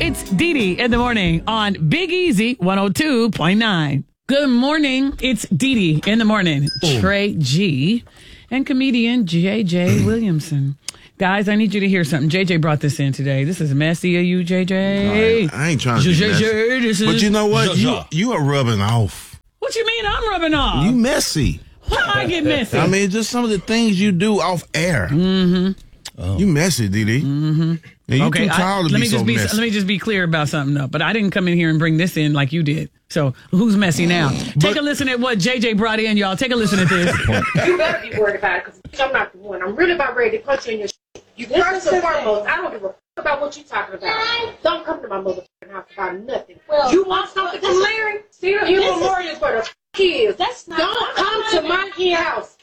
It's Dee Dee in the morning on Big Easy 102.9. Good morning. It's Dee Dee in the morning. Trey G and comedian JJ Williamson. Guys, I need you to hear something. JJ brought this in today. This is messy of you, JJ. I ain't trying to be messy. But you know what? You are rubbing off. What you mean I'm rubbing off? You messy. Why I get messy? I mean, just some of the things you do off air. Mm-hmm. Oh. You messy, Dee. Mm-hmm. You too tall to be so messy. Let me just be clear about something, though. But I didn't come in here and bring this in like you did. So who's messy now? Take a listen at what JJ brought in, y'all. Take a listen at this. You better be worried about it, because I'm not the one. I'm really about ready to punch you in your shit. You first and foremost, I don't give a fuck about what you're talking about. Don't come to my motherfucking house about nothing. Well, you want something from Larry? See, you memorials for the kids. Don't come to my house